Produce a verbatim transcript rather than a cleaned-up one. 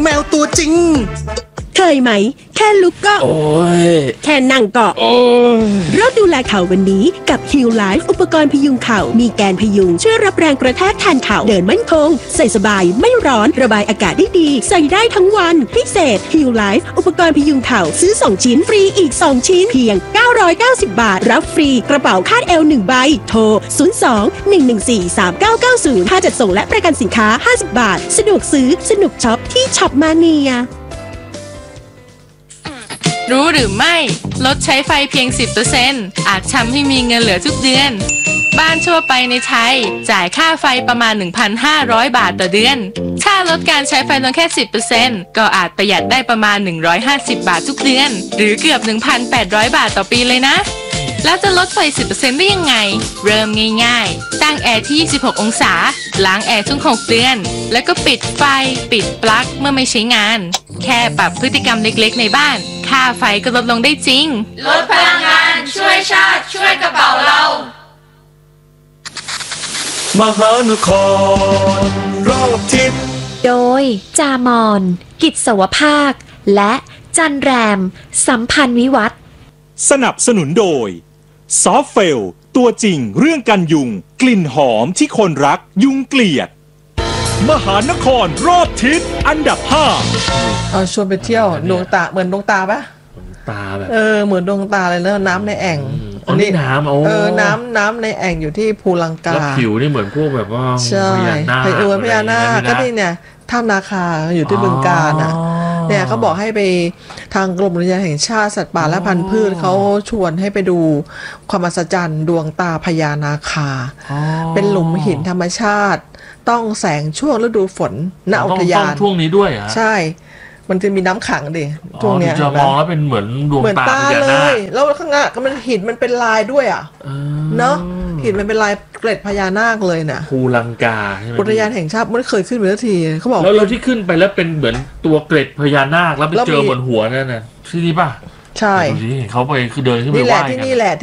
แมวตัวจริงเคยไหมแค่ลุกก็โอ้ยแค่นั่งก็โอ้ยรถดูแลเข่าวันนี้กับ Heal Life อุปกรณ์พยุงเข่ามีแกนพยุงช่วยรับแรงกระแทกแทนเข่าเดินมั่นคงใส่สบายไม่ร้อนระบายอากาศได้ดีใส่ได้ทั้งวันพิเศษ Heal Life อุปกรณ์พยุงเข่าซื้อสองชิ้นฟรีอีกสองชิ้นเพียงเก้าร้อยเก้าสิบบาทรับฟรีกระเป๋าคาดเอวหนึ่งใบโทรศูนย์ สอง หนึ่ง หนึ่ง สี่ สาม เก้า เก้า ศูนย์ค่าจัดส่งและประกันสินค้าห้าสิบบาทสะดวกซื้อสนุกช็อปที่ช็อปมาเนียรู้หรือไม่ลดใช้ไฟเพียง สิบเปอร์เซ็นต์ อาจทำให้มีเงินเหลือทุกเดือนบ้านทั่วไปในไทยจ่ายค่าไฟประมาณ หนึ่งพันห้าร้อย บาทต่อเดือนถ้าลดการใช้ไฟลงแค่ สิบเปอร์เซ็นต์ ก็อาจประหยัดได้ประมาณ หนึ่งร้อยห้าสิบ บาททุกเดือนหรือเกือบ หนึ่งพันแปดร้อย บาทต่อปีเลยนะแล้วจะลดไฟ สิบเปอร์เซ็นต์ ได้ยังไงเริ่มง่ายๆตั้งแอร์ที่ยี่สิบหกองศาล้างแอร์ทุกหกเดือนแล้วก็ปิดไฟปิดปลั๊กเมื่อไม่ใช้งานแค่ปรับพฤติกรรมเล็กๆในบ้านค่าไฟก็ลดลงได้จริงลดพลังงานช่วยชาติช่วยกระเป๋าเรามหานครรอบทิศโดยจามอนกิจสวภาคและจันแรมสัมพันธ์วิวัฒน์สนับสนุนโดยซอฟเฟลตัวจริงเรื่องกันยุงกลิ่นหอมที่คนรักยุงเกลียดมหานครรอบทิศอันดับห้าเอาชวนไปเที่ยวดวงตาเหมือนดวงตาปะตาแบบเออเหมือนดวงตาเลยนะน้ำในแอ่งอันนี้น้ำเออน้ำน้ำในแอ่งอยู่ที่ภูลังกาแล้วผิวนี่เหมือนพวกแบบว่าพญานาคเออพญานาคก็ที่เนี่ยถ้ำนาคาอยู่ที่บึงกาฬอ่ะเนี่ยเขาบอกให้ไปทางกรมอุทยานแห่งชาติสัตว์ป่าและพันธุ์พืชเขาชวนให้ไปดูความมหัศจรรย์ดวงตาพญานาคาเป็นหลุมหินธรรมชาติต้องแสงช่วงฤดูฝนณอุทยานช่วงนี้ด้วยอ่ะใช่มันจะมีน้ำขังดิช่วงเนี้ยจะมองแล้วเป็นเหมือนดวงตาพญานาคแล้วข้างหน้าก็มันหินมันเป็นลายด้วยอ่ะเนาะหินมันเป็นลายเกล็ดพญานาคเลยน่ะภูลังกาใช่ไหมอุทยานแห่งชาติไม่เคยขึ้นไปสักทีเขาบอกแล้วเราที่ขึ้นไปแล้วเป็นเหมือนตัวเกล็ดพญานาคแล้วไปเจอบนหัวนั่นน่ะที่นี่ป่ะใช่เขาไปคือเดินขึ้นไปไหว้กันนี่แหละที่นี่แหละ